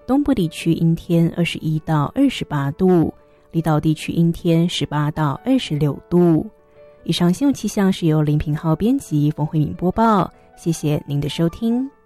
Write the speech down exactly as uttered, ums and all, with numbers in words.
东部地区阴天二十一到二十八度，离岛地区阴天十八到二十六度。以上新闻气象是由林平浩编辑，冯慧敏播报，谢谢您的收听。